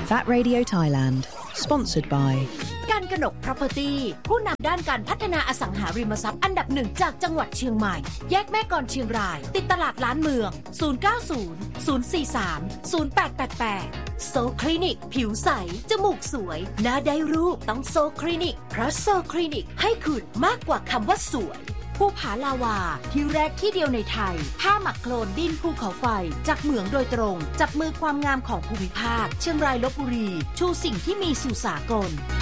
VAT Radio Thailand Sponsored by การกนก Property ผู้นำด้านการพัฒนาอสังหาริมทรัพย์อันดับหนึ่งจากจังหวัดเชียงใหม่แยกแม่กลเชียงรายติดตลาดล้านเมือง090 043 0888โซคลินิกผิวใสจมูกสวยหน้าได้รูปต้องโซคลินิกเพราะโซคลินิกให้คุณมากกว่าคำว่าสวยภูผาลาวาที่แรกที่เดียวในไทยผ้าหมักโคลนดินภูเขาไฟจากเหมืองโดยตรงจับมือความงามของภูมิภาคเชียงรายลพบุรีชูสิ่งที่มีสู่สากล